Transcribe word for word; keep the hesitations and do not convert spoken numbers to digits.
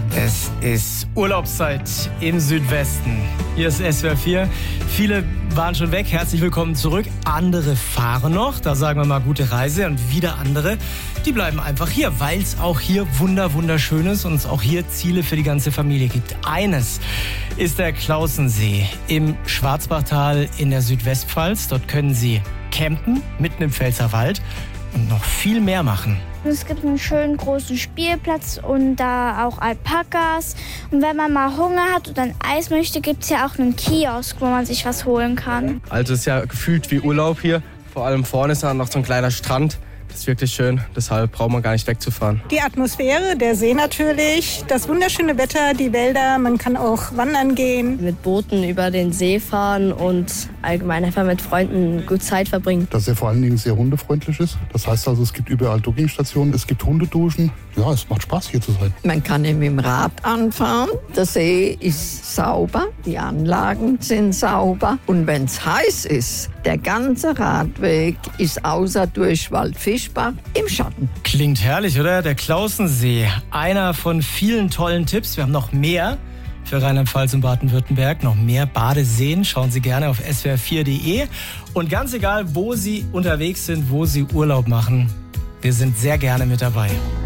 Es ist Urlaubszeit im Südwesten. Hier ist S W R vier. Viele waren schon weg. Herzlich willkommen zurück. Andere fahren noch. Da sagen wir mal gute Reise. Und wieder andere, die bleiben einfach hier, weil es auch hier wunder wunderschön ist und es auch hier Ziele für die ganze Familie gibt. Eines ist der Klausensee im Schwarzbachtal in der Südwestpfalz. Dort können Sie campen, mitten im Pfälzerwald und noch viel mehr machen. Es gibt einen schönen großen Spielplatz und da auch Alpakas. Und wenn man mal Hunger hat oder ein Eis möchte, gibt es ja auch einen Kiosk, wo man sich was holen kann. Also es ist ja gefühlt wie Urlaub hier. Vor allem vorne ist da noch so ein kleiner Strand. Das ist wirklich schön, deshalb braucht man gar nicht wegzufahren. Die Atmosphäre, der See natürlich, das wunderschöne Wetter, die Wälder, man kann auch wandern gehen. Mit Booten über den See fahren und allgemein einfach mit Freunden gut Zeit verbringen. Dass er vor allen Dingen sehr hundefreundlich ist. Das heißt also, es gibt überall Doggingstationen, es gibt Hundeduschen. Ja, es macht Spaß, hier zu sein. Man kann mit dem Rad anfahren. Der See ist sauber, die Anlagen sind sauber. Und wenn es heiß ist, der ganze Radweg ist außer durch Waldfischbach im Schatten. Klingt herrlich, oder? Der Klausensee. Einer von vielen tollen Tipps. Wir haben noch mehr für Rheinland-Pfalz und Baden-Württemberg. Noch mehr Badeseen. Schauen Sie gerne auf S W R vier punkt de. Und ganz egal, wo Sie unterwegs sind, wo Sie Urlaub machen, wir sind sehr gerne mit dabei.